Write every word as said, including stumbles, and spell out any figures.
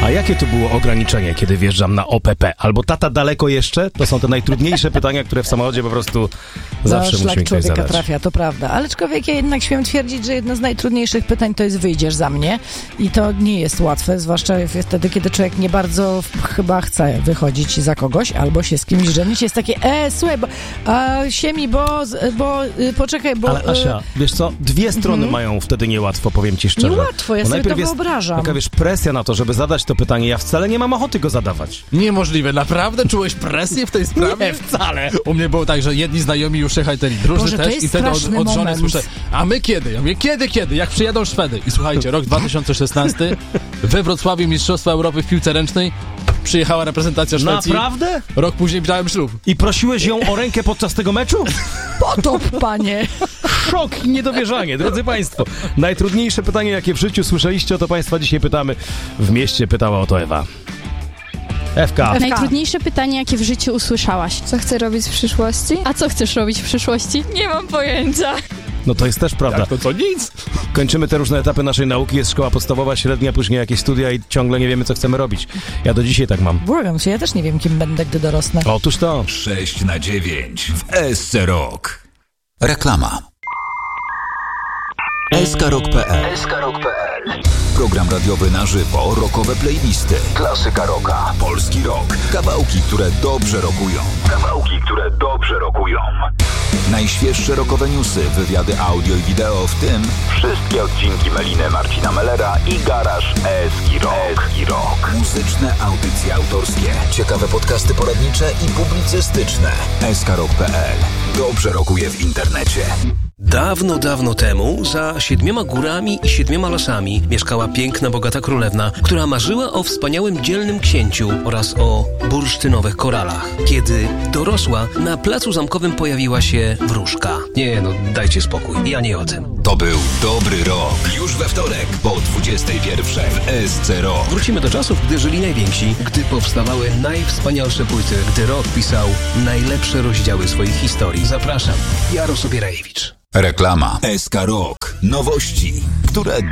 A jakie tu było ograniczenie, kiedy wjeżdżam na O P P? Albo tata daleko jeszcze? To są te najtrudniejsze pytania, które w samochodzie po prostu zawsze no, musimy ktoś człowieka zadać. trafia, to prawda. Ale człowiek, ja jednak śmiem twierdzić, że jedno z najtrudniejszych pytań to jest wyjdziesz za mnie. I to nie jest łatwe, zwłaszcza wtedy, kiedy człowiek nie bardzo chyba chce wychodzić za kogoś, albo się z kimś żenić. Jest takie, e, słuchaj, bo, a, siemi, bo, bo y, poczekaj, bo... Ale Asia, y... wiesz co, dwie strony mm-hmm. mają wtedy niełatwo, powiem ci szczerze. Niełatwo, ja bo sobie to jest wyobrażam. Taka, wiesz, presja na to, żeby zadać to pytanie. Ja wcale nie mam ochoty go zadawać. Niemożliwe. Naprawdę? Czułeś presję w tej sprawie? Nie, wcale. U mnie było tak, że jedni znajomi już jechali, drudzy Boże, też i wtedy od, od żony słyszę, a my kiedy? Ja mówię, kiedy, kiedy? Jak przyjadą Szwedy? I słuchajcie, rok dwa tysiące szesnasty, we Wrocławiu Mistrzostwa Europy w piłce ręcznej, przyjechała reprezentacja Szwecji. Naprawdę? Rok później wziąłem ślub. I prosiłeś ją o rękę podczas tego meczu? Potop, panie! Szok i niedowierzanie, drodzy państwo. Najtrudniejsze pytanie, jakie w życiu słyszeliście, o to państwa dzisiaj pytamy. W mieście pytała o to Ewa. Ewka. Najtrudniejsze pytanie, jakie w życiu usłyszałaś. Co chcę robić w przyszłości? A co chcesz robić w przyszłości? Nie mam pojęcia. No to jest też prawda. Jak to co nic? Kończymy te różne etapy naszej nauki. Jest szkoła podstawowa, średnia, później jakieś studia i ciągle nie wiemy, co chcemy robić. Ja do dzisiaj tak mam. Błagam się, ja też nie wiem, kim będę, gdy dorosnę. Otóż to. sześć na dziewięć w S C Rock. Reklama. S K Rock kropka P L. S K Rock kropka P L. Program radiowy na żywo, rockowe playlisty, klasyka rocka, polski rock, kawałki, które dobrze rockują. Kawałki, które dobrze rockują. Najświeższe rockowe newsy, wywiady audio i wideo, w tym wszystkie odcinki Meliny Marcina Mellera i Garaż Eski Rock. Eski Rock. Muzyczne audycje autorskie, ciekawe podcasty poradnicze i publicystyczne. S K Rock kropka P L. Dobrze rockuje w internecie. Dawno, dawno temu, za siedmioma górami i siedmioma lasami mieszkała piękna, bogata królewna, która marzyła o wspaniałym, dzielnym księciu oraz o bursztynowych koralach. Kiedy dorosła, na placu zamkowym pojawiła się wróżka. Nie no, dajcie spokój, ja nie o tym. To był dobry rok. Już we wtorek po dwudziestej pierwszej w S C Rock. Wrócimy do czasów, gdy żyli najwięksi, gdy powstawały najwspanialsze płyty, gdy rock pisał najlepsze rozdziały swoich historii. Zapraszam, Jaro Sobierajewicz. Reklama. S K Rock. Nowości, które